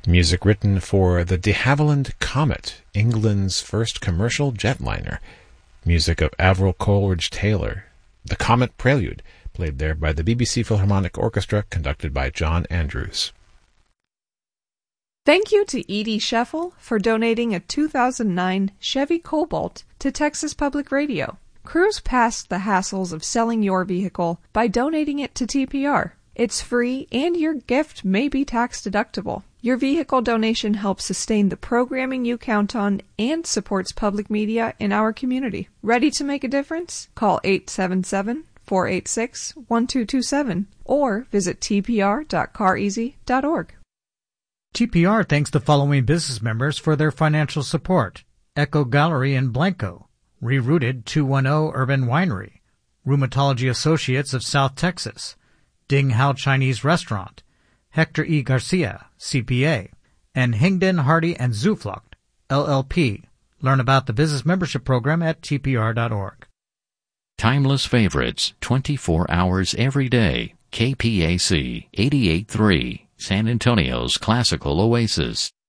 Music written for the de Havilland Comet, England's first commercial jetliner. Music of Avril Coleridge-Taylor. The Comet Prelude, played there by the BBC Philharmonic Orchestra, conducted by John Andrews. Thank you to Edie Scheffel for donating a 2009 Chevy Cobalt to Texas Public Radio. Cruise past the hassles of selling your vehicle by donating it to TPR. It's free and your gift may be tax deductible. Your vehicle donation helps sustain the programming you count on and supports public media in our community. Ready to make a difference? Call 877-486-1227 or visit tpr.careasy.org. TPR thanks the following business members for their financial support: Echo Gallery in Blanco, Rerooted 210 Urban Winery, Rheumatology Associates of South Texas, Ding Hao Chinese Restaurant, Hector E. Garcia, CPA, and Hingden, Hardy & Zuflucht, LLP. Learn about the business membership program at tpr.org. Timeless favorites, 24 hours every day. KPAC 88.3, San Antonio's classical oasis.